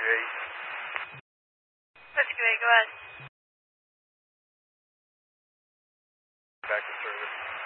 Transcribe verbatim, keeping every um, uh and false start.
eight. Rescue eight, go ahead. Back to service.